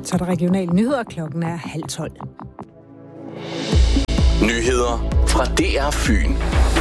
Så er der regionale nyheder, klokken er 11:30. Nyheder fra DR Fyn.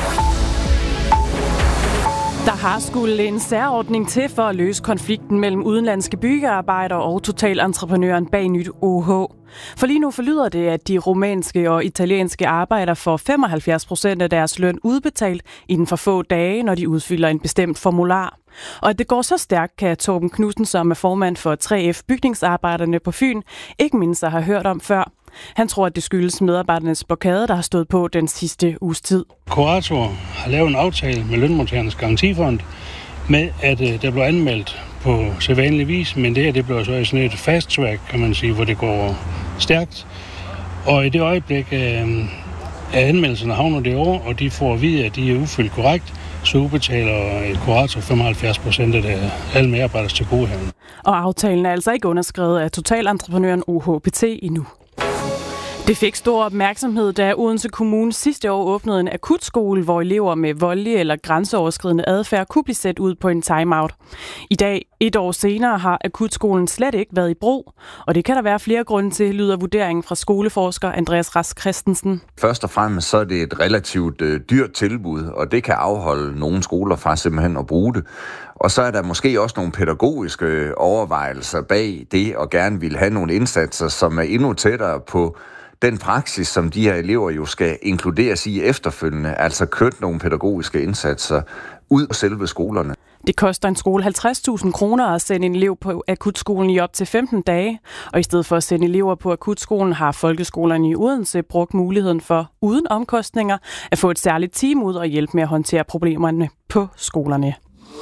Der har skulle en særordning til for at løse konflikten mellem udenlandske byggearbejdere og totalentreprenøren bag Nyt OH. For lige nu forlyder det, at de rumænske og italienske arbejdere får 75% af deres løn udbetalt inden for få dage, når de udfylder en bestemt formular. Og at det går så stærkt, kan Torben Knudsen, som er formand for 3F Bygningsarbejderne på Fyn, ikke mindst har hørt om før. Han tror, at det skyldes medarbejdernes blokade, der har stået på den sidste uges tid. Kurator har lavet en aftale med Lønmodtagernes Garantifond med, at der blev anmeldt på sædvanlig vis, men det blev så sådan et fast track, kan man sige, hvor det går stærkt. Og i det øjeblik af anmeldelserne havner det over, og de får at vide, at de er udfyldt korrekt, så udbetaler et kurator 75% af alle medarbejders tilgodehavende. Og aftalen er altså ikke underskrevet af totalentreprenøren OHPT endnu. Det fik stor opmærksomhed, da Odense Kommune sidste år åbnede en akutskole, hvor elever med voldelig eller grænseoverskridende adfærd kunne blive sat ud på en timeout. I dag, et år senere, har akutskolen slet ikke været i brug, og det kan der være flere grunde til, lyder vurderingen fra skoleforsker Andreas Rask Christensen. Først og fremmest så er det et relativt dyrt tilbud, og det kan afholde nogle skoler fra simpelthen at bruge det. Og så er der måske også nogle pædagogiske overvejelser bag det, og gerne vil have nogle indsatser, som er endnu tættere på den praksis, som de her elever jo skal inkluderes i efterfølgende, altså kørt nogle pædagogiske indsatser ud af selve skolerne. Det koster en skole 50.000 kroner at sende en elev på akutskolen i op til 15 dage, og i stedet for at sende elever på akutskolen har folkeskolerne i Odense brugt muligheden for uden omkostninger at få et særligt team ud og hjælpe med at håndtere problemerne på skolerne.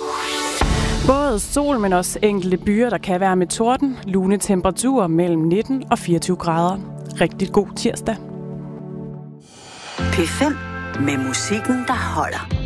Både sol, men også enkelte byer, der kan være med torden, lune temperaturer mellem 19 og 24 grader. Rigtig god tirsdag. P5 med musikken, der holder.